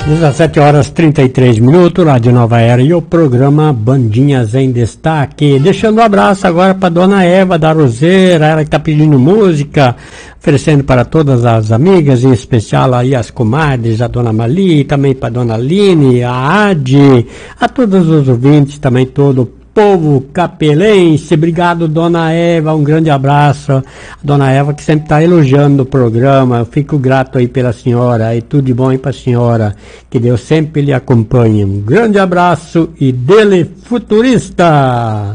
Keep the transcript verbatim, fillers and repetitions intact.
dezessete horas e trinta e três minutos, Rádio Nova Era e o programa Bandinhas em Destaque. Deixando um abraço agora para Dona Eva da Roseira, ela que está pedindo música, oferecendo para todas as amigas, em especial aí as comadres, a Dona Mali, também para Dona Aline, a Adi, a todos os ouvintes, também todo o povo capelense. Obrigado, Dona Eva, um grande abraço. A Dona Eva que sempre está elogiando o programa, eu fico grato aí pela senhora, e tudo de bom aí para a senhora, que Deus sempre lhe acompanhe. Um grande abraço e dele futurista!